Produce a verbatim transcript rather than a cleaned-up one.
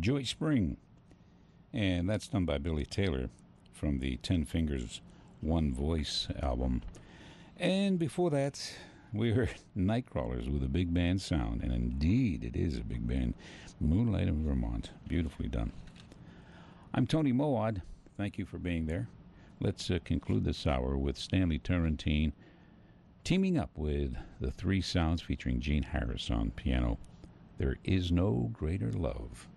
Joy Spring. And that's done by Billy Taylor from the Ten Fingers, One Voice album. And before that, we heard Nightcrawlers with a big band sound. And indeed, it is a big band. Moonlight in Vermont. Beautifully done. I'm Tony Moad. Thank you for being there. Let's uh, conclude this hour with Stanley Turrentine teaming up with the Three Sounds featuring Gene Harris on piano. There is no greater love.